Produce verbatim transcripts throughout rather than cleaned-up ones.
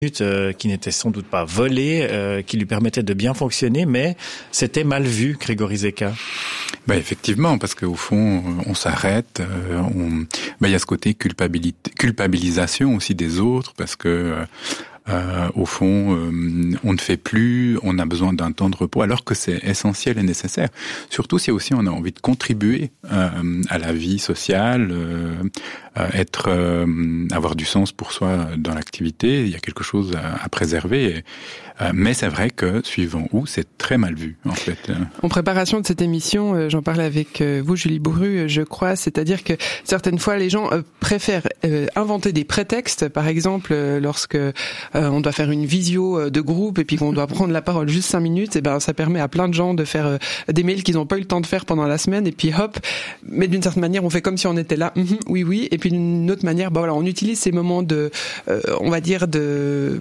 Euh, qui n'était sans doute pas volé, euh, qui lui permettait de bien fonctionner, mais c'était mal vu, Grégory Zeka. Ben effectivement, parce qu'au fond, on s'arrête, euh, on... ben, il y a ce côté culpabilité, culpabilisation aussi des autres, parce que euh, au fond, euh, on ne fait plus, on a besoin d'un temps de repos, alors que c'est essentiel et nécessaire. Surtout si aussi on a envie de contribuer euh, à la vie sociale, euh, être, euh, avoir du sens pour soi dans l'activité. Il y a quelque chose à, à préserver. Et, euh, mais c'est vrai que suivant où, c'est très mal vu en fait. En préparation de cette émission, euh, j'en parlais avec euh, vous, Julie Bourru, je crois, c'est-à-dire que certaines fois les gens euh, préfèrent euh, inventer des prétextes. Par exemple, euh, lorsque euh, on doit faire une visio de groupe et puis qu'on doit prendre la parole juste cinq minutes, et ben ça permet à plein de gens de faire euh, des mails qu'ils n'ont pas eu le temps de faire pendant la semaine. Et puis hop, mais d'une certaine manière, on fait comme si on était là. Mm-hmm, oui, oui. Et puis d'une autre manière, bah voilà, on utilise ces moments de, euh, on va dire de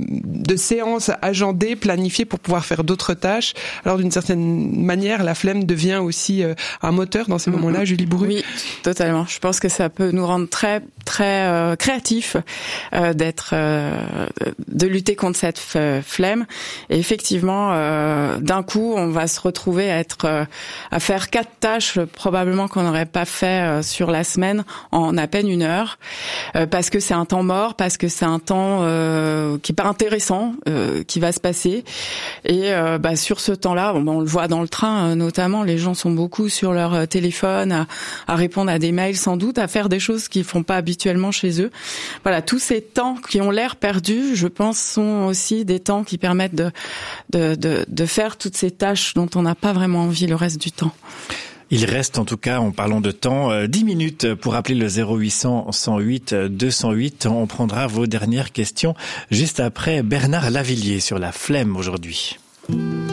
de séances agendées, planifiées pour pouvoir faire d'autres tâches. Alors d'une certaine manière, la flemme devient aussi euh, un moteur dans ces mm-hmm. moments-là. Julie Bourru. Oui, totalement. Je pense que ça peut nous rendre très très euh, créatifs euh, d'être euh, de lutter contre cette f- flemme. Et effectivement, euh, d'un coup, on va se retrouver à être euh, à faire quatre tâches probablement qu'on n'aurait pas fait euh, sur la semaine en à peine une heure, euh, parce que c'est un temps mort, parce que c'est un temps euh, qui est pas intéressant, euh, qui va se passer. Et euh, bah, sur ce temps-là, bon, on le voit dans le train euh, notamment, les gens sont beaucoup sur leur euh, téléphone, à, à répondre à des mails sans doute, à faire des choses qu'ils font pas habituellement chez eux. Voilà, tous ces temps qui ont l'air perdus, je pense, sont aussi des temps qui permettent de de de, de faire toutes ces tâches dont on n'a pas vraiment envie le reste du temps. Il reste en tout cas, en parlant de temps, euh, dix minutes pour appeler le zéro huit cent, cent huit, deux cent huit. On prendra vos dernières questions juste après Bernard Lavillier sur la flemme aujourd'hui.